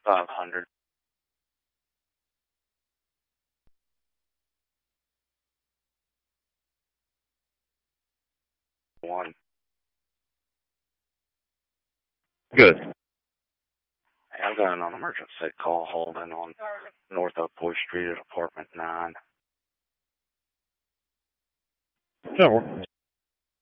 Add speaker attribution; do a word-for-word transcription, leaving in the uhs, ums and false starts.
Speaker 1: five hundred. One.
Speaker 2: Good.
Speaker 1: Hey, I've got an emergency call holding on North Oakwood Street at apartment nine.
Speaker 2: Sure.